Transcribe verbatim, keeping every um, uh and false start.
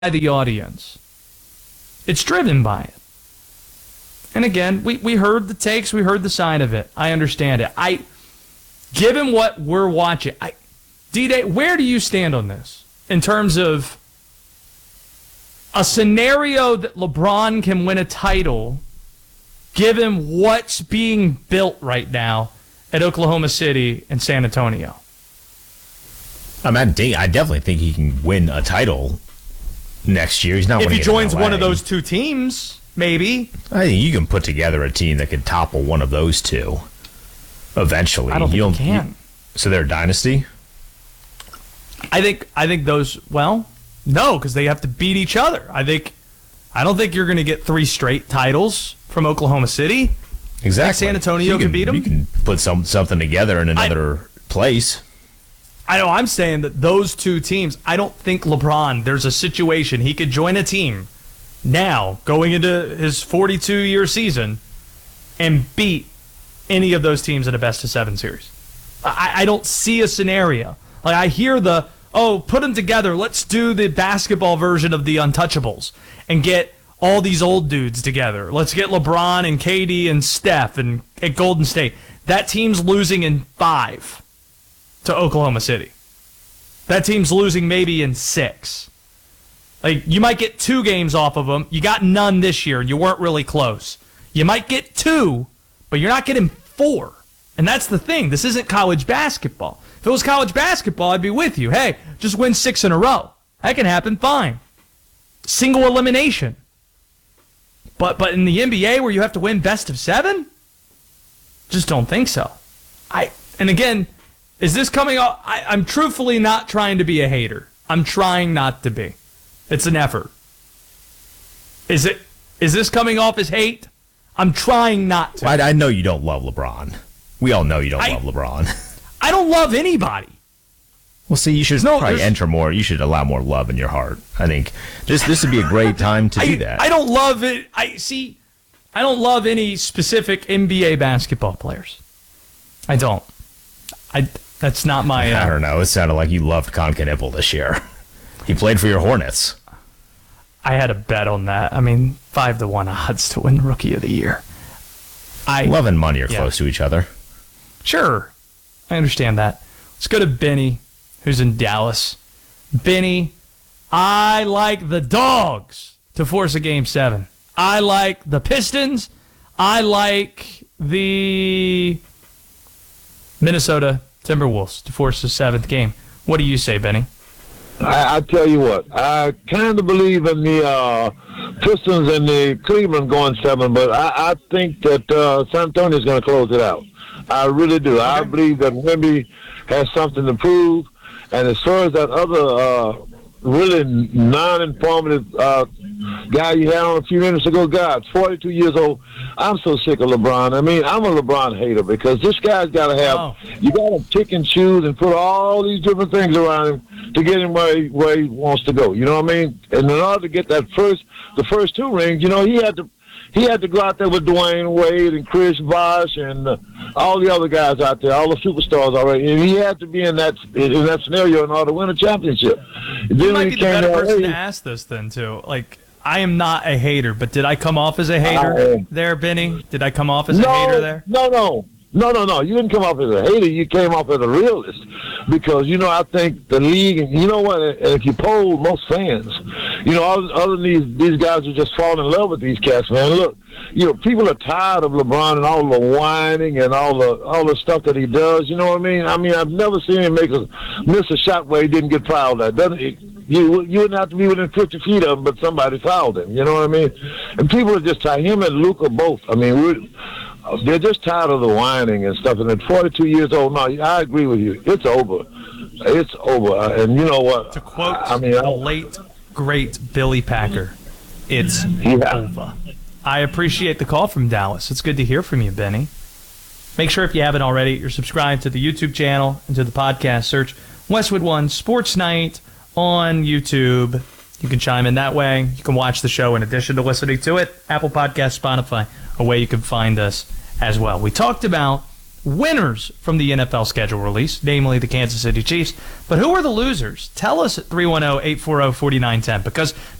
the audience. It's driven by it. And again, we, we heard the takes, we heard the side of it. I understand it. I, given what we're watching, I, D-Day, where do you stand on this in terms of a scenario that LeBron can win a title given what's being built right now at Oklahoma City and San Antonio? I mean, I definitely think he can win a title next year. He's not. If he joins one of those two teams, maybe. I think you can put together a team that could topple one of those two eventually. I don't think You'll, you can. You, so they're a dynasty? I think I think those, well, no, because they have to beat each other. I think I don't think you're going to get three straight titles from Oklahoma City. Exactly. San Antonio so can, can beat them. You can put some something together in another I, place. I know. I'm saying that those two teams, I don't think LeBron, there's a situation he could join a team now going into his forty-two-year season and beat any of those teams in a best-of-seven series. I, I don't see a scenario. Like, I hear the, oh, put them together. Let's do the basketball version of the Untouchables and get all these old dudes together. Let's get LeBron and K D and Steph and at Golden State. That team's losing in five to Oklahoma City. That team's losing maybe in six. Like, you might get two games off of them. You got none this year, and you weren't really close. You might get two, but you're not getting four. And that's the thing. This isn't college basketball. If it was college basketball, I'd be with you. Hey, just win six in a row. That can happen, fine. Single elimination. But but in the N B A where you have to win best of seven? Just don't think so. I And again, is this coming off? I, I'm truthfully not trying to be a hater. I'm trying not to be. It's an effort. Is it? Is this coming off as hate? I'm trying not to. I, I know you don't love LeBron. We all know you don't I, love LeBron. I don't love anybody. Well, see, you should no, probably enter more. You should allow more love in your heart. I think this this would be a great time to I, do that. I don't love it. I see. I don't love any specific N B A basketball players. I don't. I. That's not my. Uh, I don't know. It sounded like you loved Con Knipple this year. He played for your Hornets. I had a bet on that. I mean, five to one odds to win Rookie of the Year. I love and money are yeah. close to each other. Sure, I understand that. Let's go to Benny, who's in Dallas. Benny, I like the Dogs to force a game seven. I like the Pistons. I like the Minnesota Timberwolves to force the seventh game. What do you say, Benny? I, I tell you what, I kind of believe in the uh, Pistons and the Cleveland going seven, but I, I think that uh, San Antonio is going to close it out. I really do. Okay. I believe that Wemby has something to prove, and as far as that other uh, really non-informative uh, guy you had on a few minutes ago, God, forty-two years old. I'm so sick of LeBron. I mean, I'm a LeBron hater because this guy's got to have, oh. you got to pick and choose and put all these different things around him to get him where he, where he wants to go. You know what I mean? And in order to get that first, the first two rings, you know, he had to, he had to go out there with Dwayne Wade and Chris Bosh and uh, all the other guys out there, all the superstars already. And he had to be in that in that scenario in order to win a championship. You might be the better person to ask this then, too. Like, I am not a hater, but did I come off as a hater uh, there, Benny? Did I come off as no, a hater there? No, no. No, no, no. You didn't come off as a hater. You came off as a realist because, you know, I think the league, and you know what, if you poll most fans, you know, other, other than these, these guys who just fall in love with these cats, man, look, you know, people are tired of LeBron and all the whining and all the all the stuff that he does. You know what I mean? I mean, I've never seen him make a, miss a shot where he didn't get fouled at. Doesn't he? You, you wouldn't have to be within fifty feet of him, but somebody fouled him. You know what I mean? And people are just tired. Him and Luka both. I mean, we're, they're just tired of the whining and stuff. And at forty-two years old, no, I agree with you. It's over. It's over. And you know what? To quote I mean, the I, late, great Billy Packer, it's yeah. over. I appreciate the call from Dallas. It's good to hear from you, Benny. Make sure if you haven't already, you're subscribed to the YouTube channel and to the podcast. Search Westwood One Sports Night on YouTube. You can chime in that way. You can watch the show in addition to listening to it. Apple Podcasts, Spotify, a way you can find us as well. We talked about winners from the N F L schedule release, namely the Kansas City Chiefs. But who are the losers? Tell us at three one zero, eight four zero, four nine one zero because